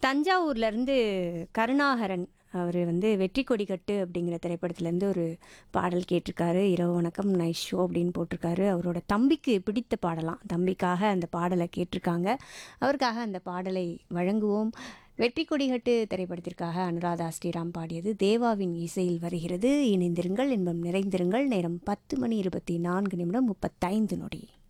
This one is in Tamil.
தஞ்சாவூர்லேருந்து கருணாகரன் அவர் வந்து வெற்றி கொடி கட்டு அப்படிங்கிற திரைப்படத்துலேருந்து ஒரு பாடல் கேட்டிருக்காரு. இரவு வணக்கம் நைஸ் ஷோ அப்படின்னு போட்டிருக்காரு. அவரோட தம்பிக்கு பிடித்த பாடலாம். தம்பிக்காக அந்த பாடலை கேட்டிருக்காங்க. அவருக்காக அந்த பாடலை வழங்குவோம். வெற்றி கொடி கட்டு திரைப்படத்திற்காக அனுராதா ஸ்ரீராம் பாடியது தேவாவின் இசையில் வருகிறது. இணைந்திருங்கள், இன்பம் நிறைந்திருங்கள். நேரம் 10 மணி 24 நிமிடம் 35 நொடி.